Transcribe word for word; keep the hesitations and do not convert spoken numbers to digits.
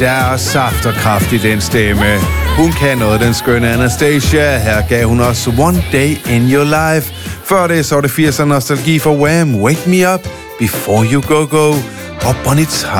der er saft og kraft i den stemme. Hun kan noget, den skønne Anastacia. Her gav hun også One Day in Your Life. Før det så var det firserne nostalgi for Wham! Wake Me Up, Before You Go Go og Bonnie Tyler.